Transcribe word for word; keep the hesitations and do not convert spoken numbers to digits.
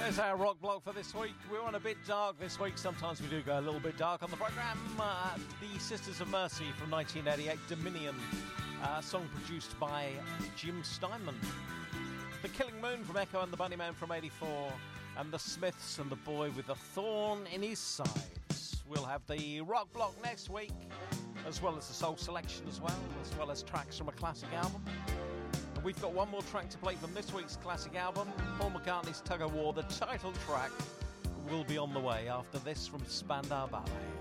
There's our rock block for this week. We're on a bit dark this week. Sometimes we do go a little bit dark on the programme. Uh, the Sisters of Mercy from nineteen eighty-eight, Dominion, uh, song produced by Jim Steinman. The Killing Moon from Echo and the Bunnymen from eighty-four, and the Smiths and the Boy with a Thorn in His Sides. We'll have the rock block next week, as well as the soul selection as well, as well as tracks from a classic album. We've got one more track to play from this week's classic album, Paul McCartney's Tug of War. The title track will be on the way after this from Spandau Ballet.